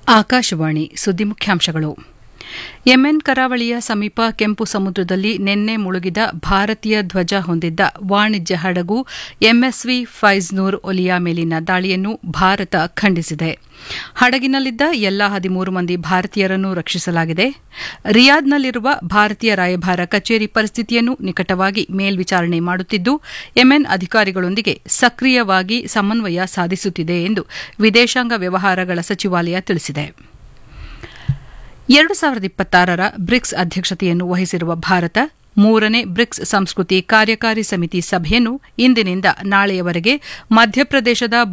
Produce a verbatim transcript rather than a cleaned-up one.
ಆಕಾಶವಾಣಿ ಸುದ್ದಿ ಮುಖ್ಯಾಂಶಗಳು. ಯೆಮೆನ್ ಕರಾವಳಿಯ ಸಮೀಪ ಕೆಂಪು ಸಮುದ್ರದಲ್ಲಿ ನಿನ್ನೆ ಮುಳುಗಿದ ಭಾರತೀಯ ಧ್ವಜ ಹೊಂದಿದ್ದ ವಾಣಿಜ್ಯ ಹಡಗು ಎಂಎಸ್ವಿ ಫೈಜ್ನೂರ್ ಒಲಿಯಾ ಮೇಲಿನ ದಾಳಿಯನ್ನು ಭಾರತ ಖಂಡಿಸಿದೆ. ಹಡಗಿನಲ್ಲಿದ್ದ ಎಲ್ಲಾ ಹದಿಮೂರು ಮಂದಿ ಭಾರತೀಯರನ್ನು ರಕ್ಷಿಸಲಾಗಿದೆ. ರಿಯಾದ್ನಲ್ಲಿರುವ ಭಾರತೀಯ ರಾಯಭಾರ ಕಚೇರಿ ಪರಿಸ್ಥಿತಿಯನ್ನು ನಿಕಟವಾಗಿ ಮೇಲ್ವಿಚಾರಣೆ ಮಾಡುತ್ತಿದ್ದು, ಯೆಮೆನ್ ಅಧಿಕಾರಿಗಳೊಂದಿಗೆ ಸಕ್ರಿಯವಾಗಿ ಸಮನ್ವಯ ಸಾಧಿಸುತ್ತಿದೆ ಎಂದು ವಿದೇಶಾಂಗ ವ್ಯವಹಾರಗಳ ಸಚಿವಾಲಯ ತಿಳಿಸಿದೆ. ಎರಡು ಸಾವಿರದ ಇಪ್ಪತ್ತಾರರ ಬ್ರಿಕ್ಸ್ ಅಧ್ಯಕ್ಷತೆಯನ್ನು ವಹಿಸಿರುವ ಭಾರತ ಮೂರನೇ ಬ್ರಿಕ್ಸ್ ಸಂಸ್ಕೃತಿ ಕಾರ್ಯಕಾರಿ ಸಮಿತಿ ಸಭೆಯನ್ನು ಇಂದಿನಿಂದ ನಾಳೆಯವರೆಗೆ ಮಧ್ಯಪ್ರದೇಶದ